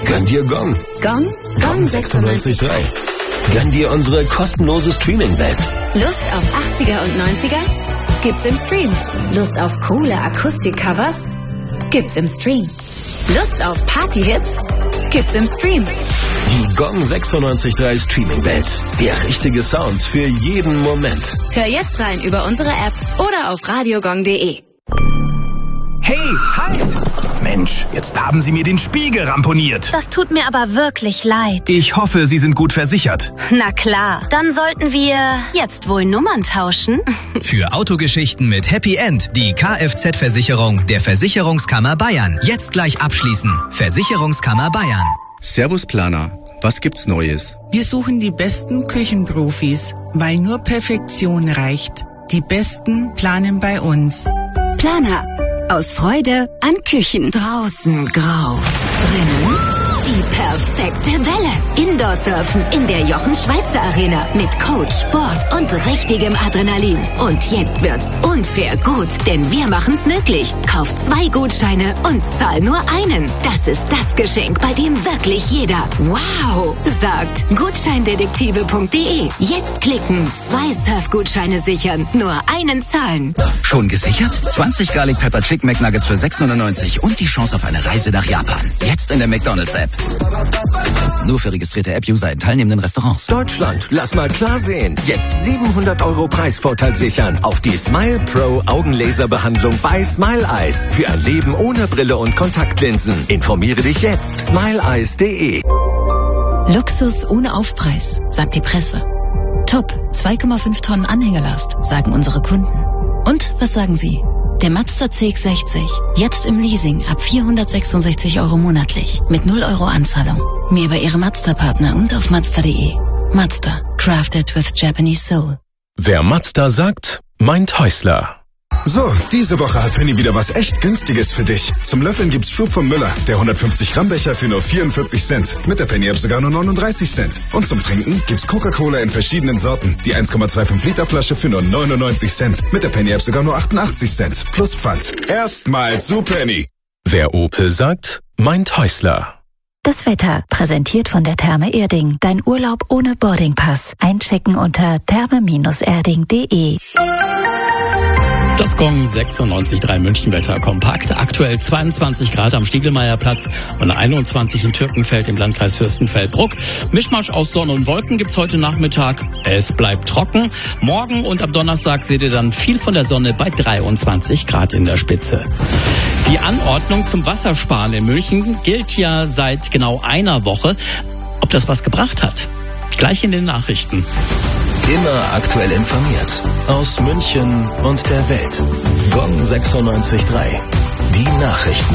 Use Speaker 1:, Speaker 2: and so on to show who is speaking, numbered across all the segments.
Speaker 1: Gönn dir Gong.
Speaker 2: Gong?
Speaker 1: Gong 96.3. Gönn dir unsere kostenlose Streaming-Welt.
Speaker 2: Lust auf 80er und 90er? Gibt's im Stream. Lust auf coole Akustik-Covers? Gibt's im Stream. Lust auf Party-Hits? Gibt's im Stream.
Speaker 1: Die Gong 96.3 Streaming-Welt. Der richtige Sound für jeden Moment.
Speaker 2: Hör jetzt rein über unsere App oder auf radiogong.de.
Speaker 3: Hey, halt! Mensch, jetzt haben Sie mir den Spiegel ramponiert.
Speaker 4: Das tut mir aber wirklich leid.
Speaker 3: Ich hoffe, Sie sind gut versichert.
Speaker 4: Na klar, dann sollten wir jetzt wohl Nummern tauschen.
Speaker 5: Für Autogeschichten mit Happy End die Kfz-Versicherung der Versicherungskammer Bayern. Jetzt gleich abschließen. Versicherungskammer Bayern.
Speaker 6: Servus Planer, was gibt's Neues?
Speaker 7: Wir suchen die besten Küchenprofis, weil nur Perfektion reicht. Die Besten planen bei uns.
Speaker 8: Planer. Aus Freude an Küchen.
Speaker 9: Draußen grau, drinnen die perfekte Welle. Indoor-Surfen in der Jochen-Schweizer-Arena mit Coach, Sport und richtigem Adrenalin. Und jetzt wird's unfair gut, denn wir machen's möglich. Kauf 2 Gutscheine und zahl nur einen. Das ist das Geschenk, bei dem wirklich jeder wow sagt. Gutscheindetektive.de. Jetzt klicken, 2 Surfgutscheine sichern, nur einen zahlen.
Speaker 10: Schon gesichert? 20 Garlic Pepper Chicken McNuggets für 6,99 und die Chance auf eine Reise nach Japan. Jetzt in der McDonald's-App. Nur für registrierte App-User in teilnehmenden Restaurants.
Speaker 11: Deutschland, lass mal klar sehen. Jetzt 700 € Preisvorteil sichern auf die Smile Pro Augenlaserbehandlung bei Smile Eyes. Für ein Leben ohne Brille und Kontaktlinsen. Informiere dich jetzt. smileeyes.de.
Speaker 12: Luxus ohne Aufpreis, sagt die Presse. Top, 2,5 Tonnen Anhängelast, sagen unsere Kunden. Und was sagen Sie? Der Mazda CX-60, jetzt im Leasing ab 466 € monatlich, mit 0 € Anzahlung. Mehr bei Ihrem Mazda-Partner und auf Mazda.de. Mazda, crafted with Japanese soul.
Speaker 1: Wer Mazda sagt, meint Häusler.
Speaker 13: So, diese Woche hat Penny wieder was echt Günstiges für dich. Zum Löffeln gibt's Flug von Müller, der 150 Gramm Becher für nur 44 Cent. Mit der Penny-App sogar nur 39 Cent. Und zum Trinken gibt's Coca-Cola in verschiedenen Sorten. Die 1,25 Liter Flasche für nur 99 Cent. Mit der Penny-App sogar nur 88 Cent. Plus Pfand. Erstmals zu Penny.
Speaker 1: Wer Opel sagt, meint Häusler.
Speaker 14: Das Wetter, präsentiert von der Therme Erding. Dein Urlaub ohne Boardingpass. Einchecken unter therme-erding.de.
Speaker 15: Das Gong 96.3 Münchenwetter kompakt. Aktuell 22 Grad am Stiegelmeierplatz und 21 in Türkenfeld im Landkreis Fürstenfeldbruck. Mischmasch aus Sonne und Wolken gibt's heute Nachmittag. Es bleibt trocken. Morgen und am Donnerstag seht ihr dann viel von der Sonne bei 23 Grad in der Spitze. Die Anordnung zum Wassersparen in München gilt ja seit genau einer Woche. Ob das was gebracht hat? Gleich in den Nachrichten.
Speaker 1: Immer aktuell informiert. Aus München und der Welt. Gong 96.3. Die Nachrichten.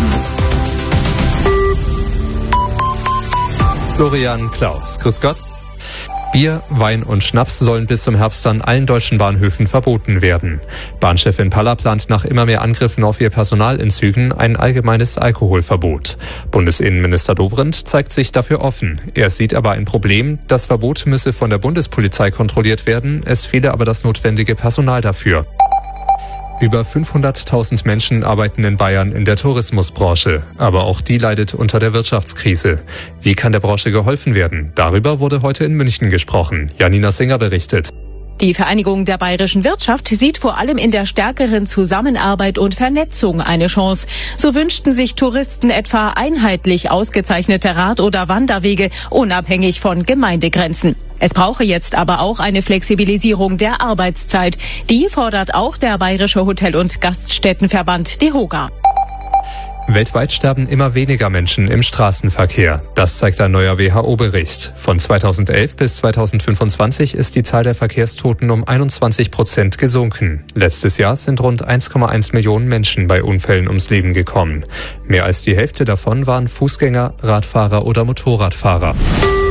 Speaker 16: Florian Klaus. Grüß Gott. Bier, Wein und Schnaps sollen bis zum Herbst an allen deutschen Bahnhöfen verboten werden. Bahnchefin Palla plant nach immer mehr Angriffen auf ihr Personal in Zügen ein allgemeines Alkoholverbot. Bundesinnenminister Dobrindt zeigt sich dafür offen. Er sieht aber ein Problem. Das Verbot müsse von der Bundespolizei kontrolliert werden. Es fehle aber das notwendige Personal dafür. Über 500.000 Menschen arbeiten in Bayern in der Tourismusbranche. Aber auch die leidet unter der Wirtschaftskrise. Wie kann der Branche geholfen werden? Darüber wurde heute in München gesprochen. Janina Singer berichtet.
Speaker 17: Die Vereinigung der bayerischen Wirtschaft sieht vor allem in der stärkeren Zusammenarbeit und Vernetzung eine Chance. So wünschten sich Touristen etwa einheitlich ausgezeichnete Rad- oder Wanderwege, unabhängig von Gemeindegrenzen. Es brauche jetzt aber auch eine Flexibilisierung der Arbeitszeit. Die fordert auch der Bayerische Hotel- und Gaststättenverband DEHOGA.
Speaker 16: Weltweit sterben immer weniger Menschen im Straßenverkehr. Das zeigt ein neuer WHO-Bericht. Von 2011 bis 2025 ist die Zahl der Verkehrstoten um 21% gesunken. Letztes Jahr sind rund 1,1 Millionen Menschen bei Unfällen ums Leben gekommen. Mehr als die Hälfte davon waren Fußgänger, Radfahrer oder Motorradfahrer.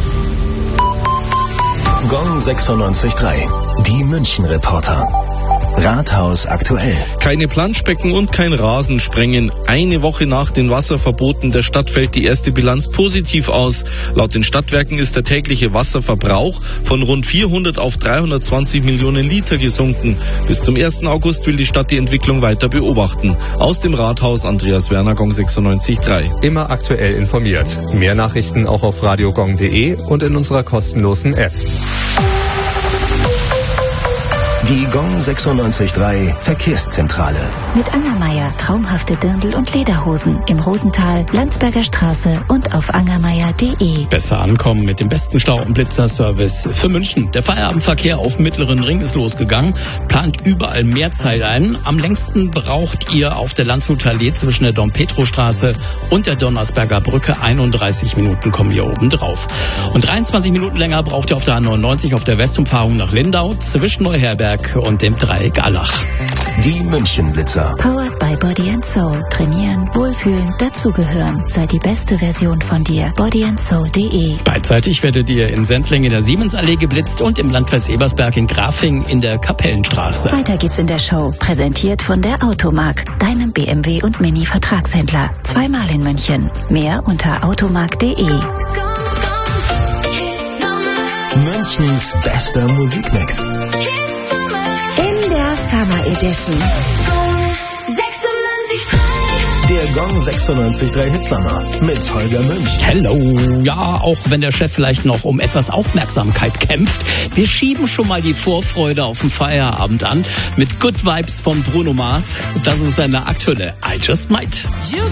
Speaker 1: Gong 96.3. Die München-Reporter. Rathaus aktuell.
Speaker 18: Keine Planschbecken und kein Rasensprengen. Eine Woche nach den Wasserverboten der Stadt fällt die erste Bilanz positiv aus. Laut den Stadtwerken ist der tägliche Wasserverbrauch von rund 400 auf 320 Millionen Liter gesunken. Bis zum 1. August will die Stadt die Entwicklung weiter beobachten. Aus dem Rathaus Andreas Werner, Gong 96.3.
Speaker 16: Immer aktuell informiert. Mehr Nachrichten auch auf radiogong.de und in unserer kostenlosen App.
Speaker 1: Die Gong 96.3 Verkehrszentrale.
Speaker 14: Mit Angermeier traumhafte Dirndl- und Lederhosen im Rosental, Landsberger Straße und auf angermeier.de.
Speaker 15: Besser ankommen mit dem besten Stau- und Blitzerservice für München. Der Feierabendverkehr auf dem Mittleren Ring ist losgegangen, plant überall mehr Zeit ein. Am längsten braucht ihr auf der Landshuter Allee zwischen der Dom-Petro-Straße und der Donnersberger Brücke 31 Minuten kommen hier oben drauf. Und 23 Minuten länger braucht ihr auf der A99 auf der Westumfahrung nach Lindau zwischen Neuherberg und dem Dreieck Allach.
Speaker 1: Die München-Blitzer.
Speaker 14: Powered by Body and Soul. Trainieren, wohlfühlen, dazugehören. Sei die beste Version von dir. bodyandsoul.de.
Speaker 15: Beidseitig werdet ihr in Sendling in der Siemensallee geblitzt und im Landkreis Ebersberg in Grafing in der Kapellenstraße.
Speaker 14: Weiter geht's in der Show. Präsentiert von der Automark, deinem BMW und Mini-Vertragshändler. Zweimal in München. Mehr unter automark.de.
Speaker 1: Münchens bester Musikmix.
Speaker 14: In der Summer Edition.
Speaker 1: Der Gong 96.3 Hitsummer mit Holger Münch.
Speaker 15: Hello. Ja, auch wenn der Chef vielleicht noch um etwas Aufmerksamkeit kämpft, wir schieben schon mal die Vorfreude auf den Feierabend an mit Good Vibes von Bruno Mars. Das ist seine aktuelle I Just Might.